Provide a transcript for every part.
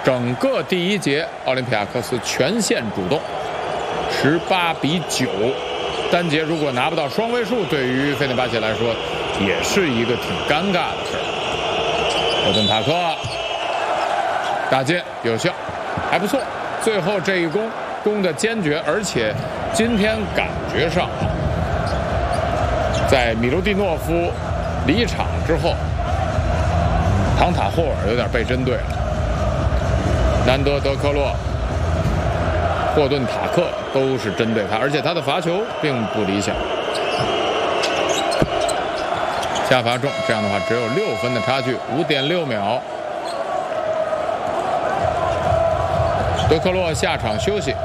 整个第一节奥林匹亚科斯全线主动，18-9。单节如果拿不到双位数，对于费内巴切来说也是一个挺尴尬的事儿。奥顿塔克打进有效，还不错。最后这一攻的坚决，而且今天感觉上在米卢蒂诺夫离场之后，唐塔霍尔有点被针对了。南德德科洛、霍顿塔克都是针对他，而且他的罚球并不理想。下罚中，这样的话只有6分的差距，5.6秒。德科洛下场休息，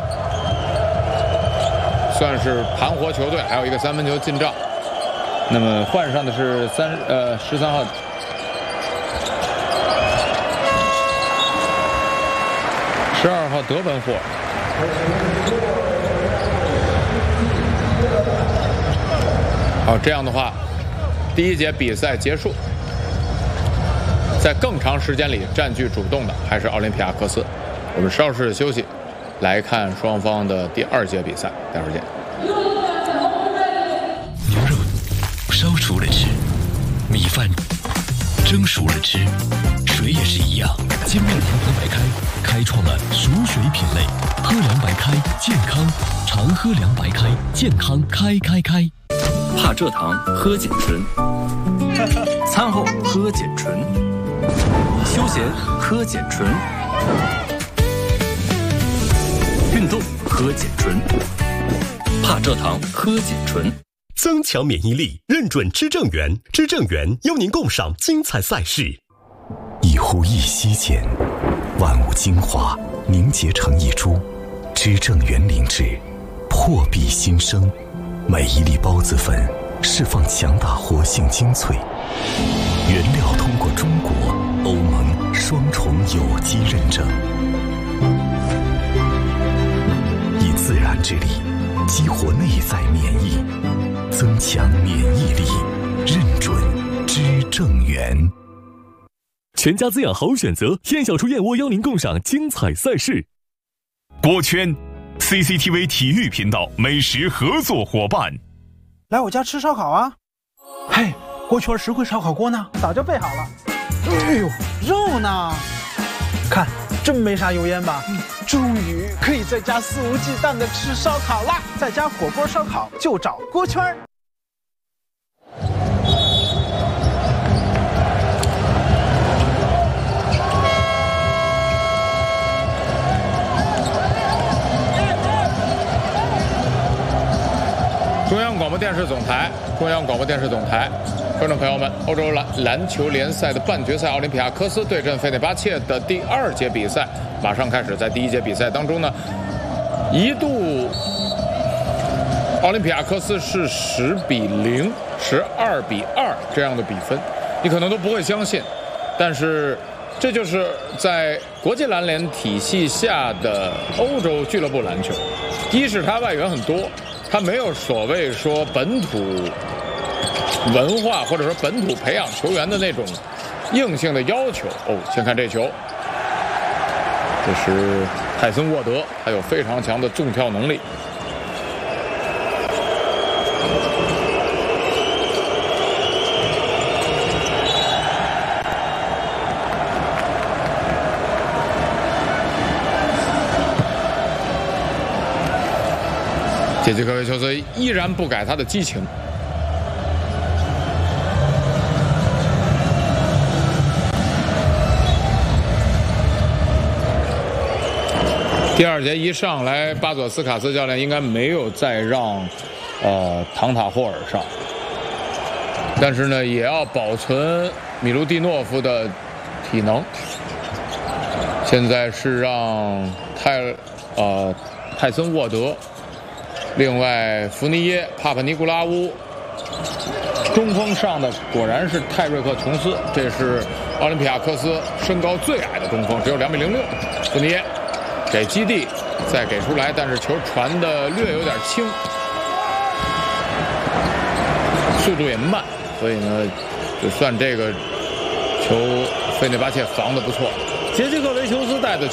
算是盘活球队，还有一个3分球进账。那么换上的是13号。12号德文霍尔。好，这样的话，第一节比赛结束。在更长时间里占据主动的还是奥林匹亚科斯。我们稍事休息，来看双方的第2节比赛。待会儿见。 牛肉烧熟了吃，米饭蒸熟了吃，水也是一样。金麦堂喝白开开创了熟水品类，喝凉白开健康，常喝凉白开健康开。 怕蔗糖喝碱醇，餐后喝碱醇，休闲喝碱醇，运动喝碱醇，怕蔗糖喝碱醇。 增强免疫力，认准知正源，知正源邀您共赏精彩赛事。 一呼一吸间，万物精华凝结成一株，知正源灵芝，破壁新生。每一粒孢子粉释放强大活性精粹，原料通过中国、欧盟双重有机认证，以自然之力激活内在免疫，增强免疫力，认准知正源。 全家滋养好选择，燕小厨燕窝邀您共赏精彩赛事。 锅圈 CCTV 体育频道美食合作伙伴， 来我家吃烧烤啊！嘿，锅圈实惠烧烤锅呢？早就备好了。哎呦，肉呢？看，真没啥油烟吧？终于可以在家肆无忌惮的吃烧烤啦！在家火锅烧烤就找锅圈。 中央广播电视总台，观众朋友们，欧洲篮球联赛的半决赛，奥林匹亚科斯对阵费内巴切的第2节比赛马上开始。在第1节比赛当中呢，一度奥林匹亚科斯是10-0、12-2这样的比分，你可能都不会相信，但是这就是在国际篮联体系下的欧洲俱乐部篮球。一是它外援很多，它没有所谓说本土文化或者说本土培养球员的那种硬性的要求。先看这球，这是泰森沃德，他有非常强的纵跳能力。杰基科维丘斯依然不改他的激情。第2节一上来，巴佐斯卡斯教练应该没有再让唐塔霍尔上，但是呢，也要保存米卢蒂诺夫的体能。现在是让泰森沃德。另外，福尼耶、帕帕尼古拉乌，中锋上的果然是泰瑞克·琼斯，这是奥林匹亚科斯身高最矮的中锋，只有2.06米。福尼耶给基地再给出来，但是球传的略有点轻，速度也慢，所以呢，就算这个球费内巴切防得不错。杰基克维丘斯